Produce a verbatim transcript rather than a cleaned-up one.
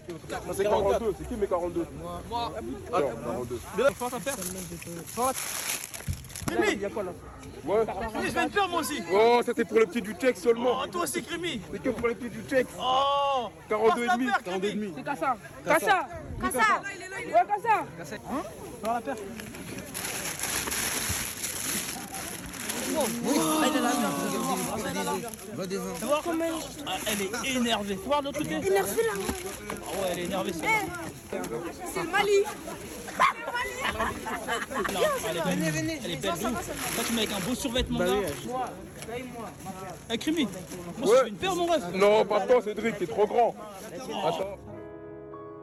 Moi c'est quarante-deux, c'est qui mes quarante-deux? Moi. Tiens, quarante-deux. Force à faire. Crémy, il y a quoi là? Ouais. je vais une paire moi aussi. Oh, ça c'est pour le petit du texte seulement. Oh, toi aussi, Crémy. C'est que pour le petit du texte. Oh, quarante-deux et passe la demi. paire, quarante-deux et Crémy. demi. C'est Kassa. Kassa. Kassa. Ouais, Kassa. Hein? Dans la paire. Elle est là, Va devant. tu vois comment ah, elle est énervée. Tu vois de l'autre côté? Énervé là. Ah ouais, elle est énervée. C'est C'est le Mali. elle est belle. Elle est belle. de ouf. Toi, tu mets avec un beau survêtement là. Eh, Crémy, moi, Ouais. je fais une paire, mon ref. Non, pas toi, Cédric, t'es trop grand. Attends.